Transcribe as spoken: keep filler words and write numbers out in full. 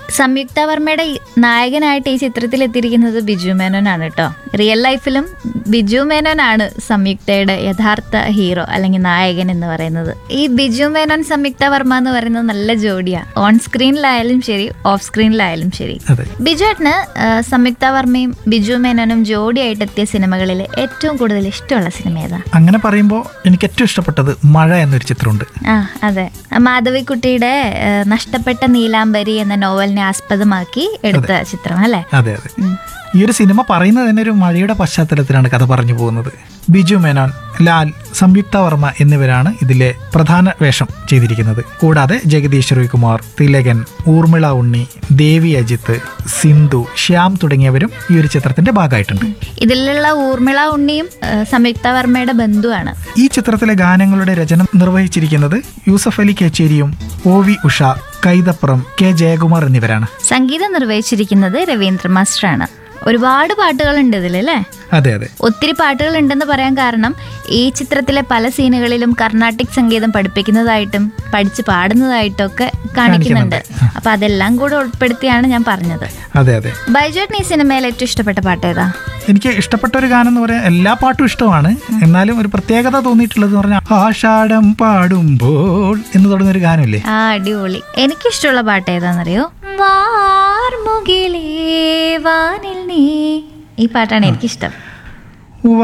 സംയുക്ത വർമ്മയുടെ നായകനായിട്ട് ഈ ചിത്രത്തിൽ എത്തിയിരിക്കുന്നത് ബിജു മേനോനാണ് കേട്ടോ. റിയൽ ലൈഫിലും ബിജു മേനോനാണ് സംയുക്തയുടെ യഥാർത്ഥ ഹീറോ അല്ലെങ്കിൽ നായകൻ എന്ന് പറയുന്നത്. ഈ ബിജു മേനോൻ സംയുക്ത വർമ്മ എന്ന് പറയുന്നത് നല്ല ജോഡിയാ. ഓൺ സ്ക്രീനിലായാലും ശരി, ഓഫ് സ്ക്രീനിലായാലും ശരി. ബിജു ഏട്ടന് സംയുക്ത വർമ്മയും ബിജു മേനോനും ജോഡിയായിട്ട് എത്തിയ സിനിമകളിൽ ഏറ്റവും കൂടുതൽ ഇഷ്ടമുള്ള സിനിമ ഏതാ? അങ്ങനെ പറയുമ്പോൾ എനിക്ക് ഏറ്റവും ഇഷ്ടപ്പെട്ടത് മഴ എന്നൊരു ചിത്രമുണ്ട്. ആ അതെ, മാധവിക്കുട്ടിയുടെ നഷ്ടപ്പെട്ട നീലാംബരി എന്ന നോവലിനെ ആസ്പദമാക്കി എടുത്ത ചിത്രം അല്ലേ? അതെ അതെ. ഈ ഒരു സിനിമ പറയുന്നത് തന്നെ ഒരു മഴയുടെ പശ്ചാത്തലത്തിലാണ് കഥ പറഞ്ഞു പോകുന്നത്. ബിജു മേനോൻ, ലാൽ, സംയുക്ത വർമ്മ എന്നിവരാണ് ഇതിലെ പ്രധാന വേഷം ചെയ്തിരിക്കുന്നത്. കൂടാതെ ജഗദീഷ് രവികുമാർ, തിലകൻ, ഊർമിള ഉണ്ണി, ദേവി അജിത്ത്, സിന്ധു, ശ്യാം തുടങ്ങിയവരും ഈ ഒരു ചിത്രത്തിന്റെ ഭാഗമായിട്ടുണ്ട്. ഇതിലുള്ള ഊർമിള ഉണ്ണിയും സംയുക്ത വർമ്മയുടെ ബന്ധുവാണ്. ഈ ചിത്രത്തിലെ ഗാനങ്ങളുടെ രചന നിർവഹിച്ചിരിക്കുന്നത് Yusuf Ali കേച്ചേരിയും O V Usha, Kaithapram, K Jayakumar എന്നിവരാണ്. സംഗീതം നിർവഹിച്ചിരിക്കുന്നത് രവീന്ദ്ര മാസ്റ്ററാണ്. ഒരുപാട് പാട്ടുകളുണ്ട് ഇതിലല്ലേ? അതെ അതെ, ഒത്തിരി പാട്ടുകൾ ഉണ്ടെന്ന് പറയാൻ കാരണം ഈ ചിത്രത്തിലെ പല സീനുകളിലും കർണാട്ടിക് സംഗീതം പഠിപ്പിക്കുന്നതായിട്ടും പഠിച്ച് പാടുന്നതായിട്ടും ഒക്കെ കാണിക്കുന്നുണ്ട്. അപ്പൊ അതെല്ലാം കൂടെ ഉൾപ്പെടുത്തിയാണ് ഞാൻ പറഞ്ഞത്. അതെ അതെ. ബൈജുവേട്ടന് ഈ സിനിമയിൽ ഏറ്റവും ഇഷ്ടപ്പെട്ട പാട്ട് ഏതാ? എനിക്ക് ഇഷ്ടപ്പെട്ട ഒരു ഗാനം എന്ന് പറയാൻ എല്ലാ പാട്ടും ഇഷ്ടമാണ്. എന്നാലും ഒരു പ്രത്യേകത തോന്നിയിട്ടുള്ളത് പറഞ്ഞാൽ ആഷാഢം പാടുമ്പോൾ എന്ന് തുടങ്ങുന്ന ഒരു ഗാനമില്ലേ? ആ അടിപൊളി. എനിക്കിഷ്ടമുള്ള പാട്ട് ഏതാണെന്നറിയോ? വാർമുകിലേ വാനിൽ നീ. ഈ പാട്ടാണ് എനിക്കിഷ്ടം.